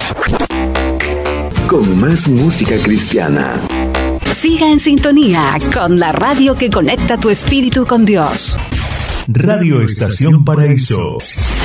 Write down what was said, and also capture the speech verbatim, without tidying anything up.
Con más música cristiana. Siga en sintonía con la radio que conecta tu espíritu con Dios. Radio Estación Paraíso.